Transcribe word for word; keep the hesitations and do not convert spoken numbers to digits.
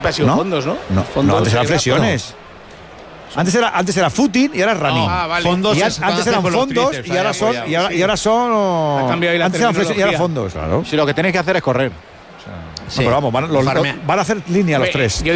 Ha sido ¿No? fondos, ¿no? No, Fondos no, antes eran era- flexiones. Antes era, antes era footing y ahora es running. Ah, vale. Fondos Y an- es cuando antes hacen eran con los fondos tríceps, y ahora ahí son apoyado. y ahora, Sí. y ahora son Ha cambiado ahí la antes eran flexiones y ahora terminología. fondos, claro. Si lo que tenéis que hacer es correr. No, pero vamos, van, los- Farmea. van a hacer línea los Hombre, tres. yo